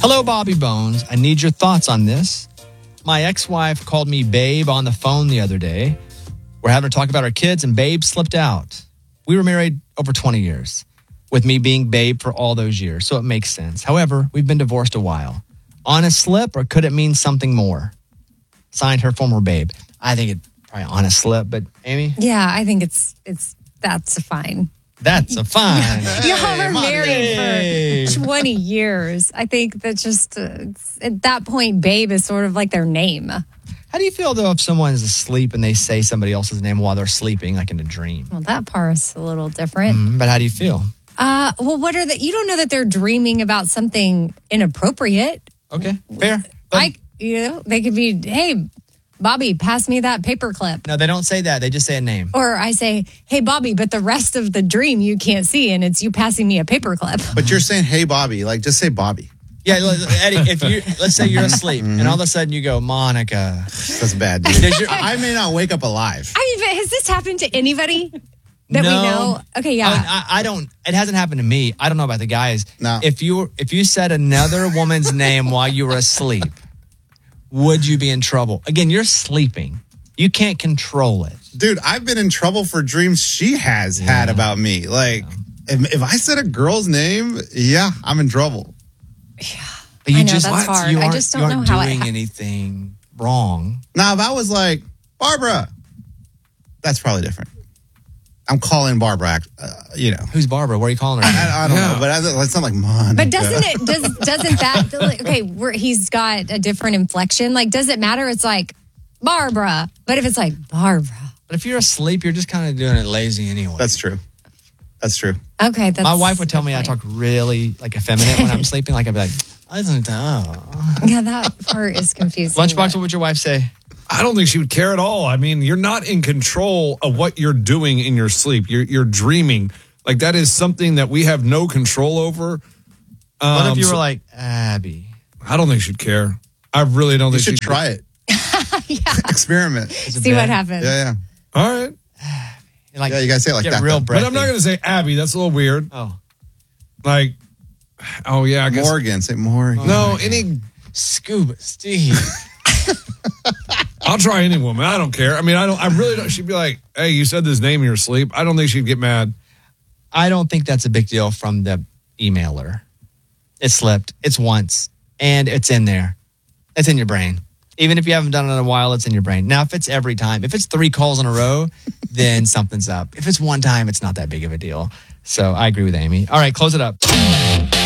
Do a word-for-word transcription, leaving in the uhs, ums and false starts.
Hello, Bobby Bones. I need your thoughts on this. My ex-wife called me babe on the phone the other day. We're having to talk about our kids, and babe slipped out. We were married over twenty years, with me being babe for all those years, so it makes sense. However, we've been divorced a while. Honest slip, or could it mean something more? Signed, her former babe. I think it's probably honest slip, but Amy? Yeah, I think it's it's that's fine. That's a fine. Y'all were married Hey. for twenty years. I think that just uh, it's, at that point, babe is sort of like their name. How do you feel, though, if someone's asleep and they say somebody else's name while they're sleeping, like in a dream? Well, that part's a little different. Mm, but how do you feel? Uh, well, what are the? You don't know that they're dreaming about something inappropriate. Okay, fair. But I, you know, they could be, hey, Bobby, pass me that paperclip. no, they don't say that. They just say a name. Or I say, hey, Bobby, but the rest of the dream you can't see, and it's you passing me a paperclip. But you're saying, hey, Bobby. Like, just say Bobby. Yeah, look, Eddie, if you, let's say you're asleep, and all of a sudden you go, Monica. That's bad, dude. Does your- I may not wake up alive. I mean, but has this happened to anybody that No. we know? Okay, yeah. I, I don't, it hasn't happened to me. I don't know about the guys. No. If you, if you said another woman's name while you were asleep, would you be in trouble? Again, you're sleeping. You can't control it. Dude, I've been in trouble for dreams she has had about me. Like, if, if I said a girl's name, yeah, I'm in trouble. But you I know, just, that's hard. You I aren't, just don't you aren't know how it doing ha- anything wrong. Now, if I was like, Barbara, that's probably different. I'm calling Barbara, uh, you know. Who's Barbara? What are you calling her? I, I don't Yeah. know, but I, it's not like Monica. But doesn't it, does, doesn't that, like, okay, we're, he's got a different inflection. Like, does it matter? It's like, Barbara. But if it's like, Barbara. But if you're asleep, you're just kind of doing it lazy anyway. That's true. That's true. Okay, that's. My wife would tell me I fine. talk really like effeminate when I'm sleeping. Like I'd be like, I don't know. Yeah, that part is confusing. Lunchbox, what would your wife say? I don't think she would care at all. I mean, you're not in control of what you're doing in your sleep. You're you're dreaming. Like that is something that we have no control over. Um, What if you were so- like, Abby? I don't think she'd care. I really don't You think should she'd try it. Experiment. See what happens. Yeah, yeah. All right. Like, Yeah, you gotta say it like get that, real though. breathy. But I'm not going to say Abby. That's a little weird. Oh, Like, oh, yeah, I guess. Morgan. Say Morgan. No, any. Scuba Steve. I'll try any woman. I don't care. I mean, I don't. I really don't. She'd be like, "Hey, you said this name in your sleep." I don't think she'd get mad. I don't think that's a big deal from the emailer. It slipped. It's once, and it's in there. It's in your brain. Even if you haven't done it in a while, it's in your brain. Now, if it's every time, if it's three calls in a row, then something's up. If it's one time, it's not that big of a deal. So I agree with Amy. All right, close it up.